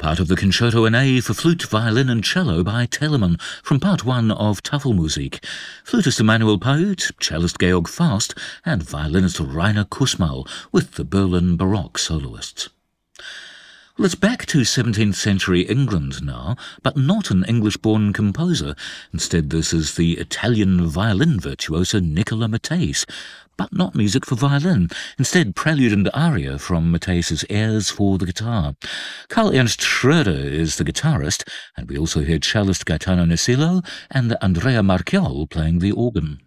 part of the Concerto in A for flute, violin and cello by Telemann from Part 1 of Tafelmusik. Flutist Emanuel Pahud, cellist Georg Faust and violinist Rainer Kussmaul with the Berlin Baroque soloists. Well, it's back to 17th century England now, but not an English-born composer. Instead, this is the Italian violin virtuoso Nicola Mattese, but not music for violin. Instead, prelude and aria from Mattese's Airs for the Guitar. Karl Ernst Schröder is the guitarist, and we also heard cellist Gaetano Nesillo and Andrea Marchiol playing the organ.